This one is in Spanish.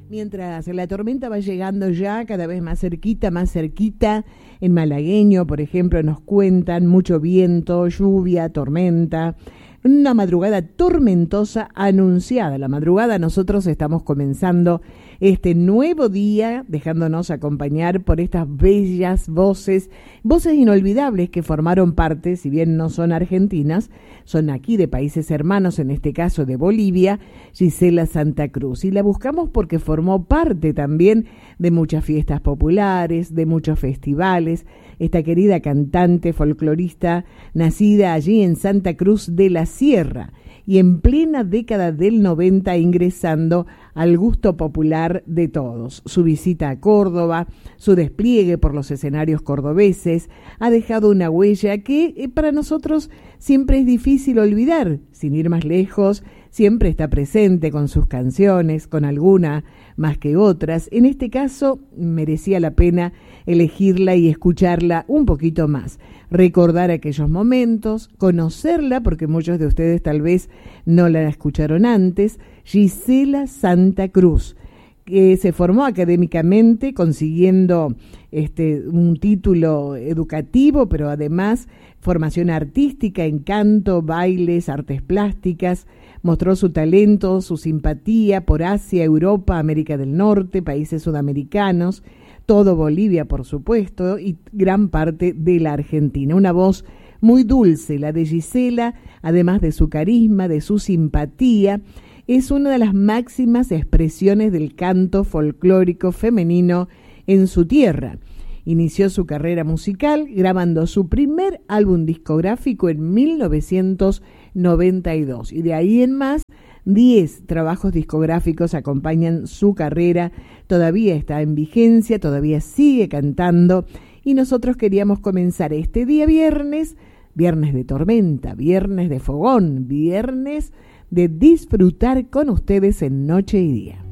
Mientras la tormenta va llegando ya cada vez más cerquita, en Malagueño, por ejemplo, nos cuentan mucho viento, lluvia, tormenta, una madrugada tormentosa anunciada. La madrugada nosotros estamos comenzando este nuevo día, dejándonos acompañar por estas bellas voces inolvidables que formaron parte, si bien no son argentinas, son aquí de países hermanos, en este caso de Bolivia, Gisela Santa Cruz. Y la buscamos porque formó parte también de muchas fiestas populares, de muchos festivales. Esta querida cantante folclorista, nacida allí en Santa Cruz de la Sierra y en plena década del 90 ingresando al gusto popular de todos. Su visita a Córdoba, su despliegue por los escenarios cordobeses, ha dejado una huella que para nosotros siempre es difícil olvidar. Sin ir más lejos, siempre está presente con sus canciones, con alguna más que otras. En este caso, merecía la pena elegirla y escucharla un poquito más. Recordar aquellos momentos, conocerla, porque muchos de ustedes tal vez no la escucharon antes. Gisela Santa Cruz, que se formó académicamente consiguiendo un título educativo, pero además formación artística en canto, bailes, artes plásticas. Mostró su talento, su simpatía por Asia, Europa, América del Norte, países sudamericanos, todo Bolivia, por supuesto, y gran parte de la Argentina. Una voz muy dulce, la de Gisela, además de su carisma, de su simpatía, es una de las máximas expresiones del canto folclórico femenino en su tierra. Inició su carrera musical grabando su primer álbum discográfico en 1992 y de ahí en más 10 trabajos discográficos acompañan su carrera. Todavía está en vigencia, todavía sigue cantando y nosotros queríamos comenzar este día viernes de tormenta, viernes de fogón, viernes de disfrutar con ustedes en Noche y Día.